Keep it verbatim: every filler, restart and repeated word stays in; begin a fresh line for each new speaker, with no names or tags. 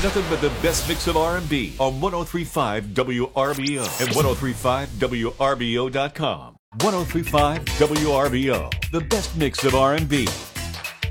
nothing but the best mix of R and B on one oh three point five W R B O and ten thirty-five W R B O dot com. ten thirty-five W R B O, the best mix of R and B.